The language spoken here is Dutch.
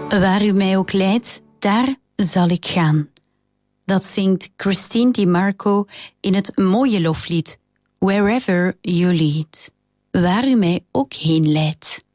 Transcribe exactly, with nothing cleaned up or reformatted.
Waar u mij ook leidt, daar zal ik gaan. Dat zingt Christine DiMarco in het mooie loflied Wherever You Lead. Waar u mij ook heen leidt.